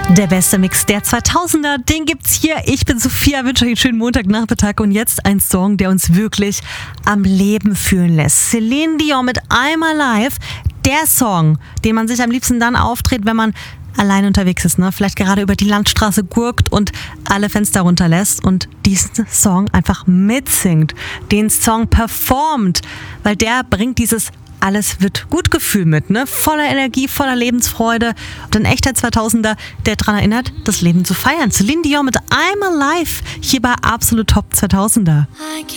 Der beste Mix der 2000er, den gibt's hier. Ich bin Sophia, wünsche euch einen schönen Montagnachmittag und jetzt ein Song, der uns wirklich am Leben fühlen lässt. Celine Dion mit I'm Alive, der Song, den man sich am liebsten dann aufdreht, wenn man allein unterwegs ist, ne? Vielleicht gerade über die Landstraße gurkt und alle Fenster runterlässt und diesen Song einfach mitsingt, den Song performt, weil der bringt dieses alles wird gut Gefühl mit, ne? Voller Energie, voller Lebensfreude. Und ein echter 2000er, der daran erinnert, das Leben zu feiern. Celine Dion mit I'm Alive, hier bei Absolut Top 2000er.